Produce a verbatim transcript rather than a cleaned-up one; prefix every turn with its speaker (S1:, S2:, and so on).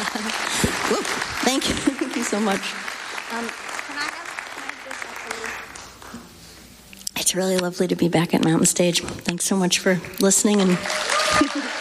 S1: Thank you. Thank you so much. Um,
S2: Can I have, can I have this up for you?
S1: it's really lovely to be back at Mountain Stage. Thanks so much for listening and